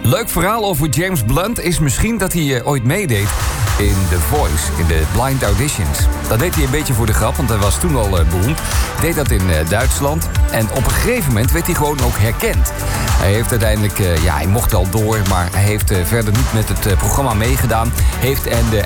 Leuk verhaal over James Blunt is misschien dat hij ooit meedeed in The Voice, in de Blind Auditions. Dat deed hij een beetje voor de grap, want hij was toen al beroemd. Deed dat in Duitsland. En op een gegeven moment werd hij gewoon ook herkend. Hij heeft uiteindelijk, hij mocht al door, maar hij heeft verder niet met het programma meegedaan. Heeft